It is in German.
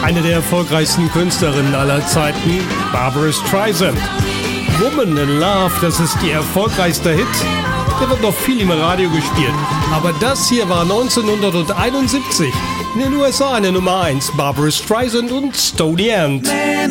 Eine der erfolgreichsten Künstlerinnen aller Zeiten, Barbra Streisand. Woman in Love, das ist ihr erfolgreichster Hit. Der wird noch viel im Radio gespielt. Aber das hier war 1971 in den USA eine Nummer 1. Barbra Streisand und Stony End.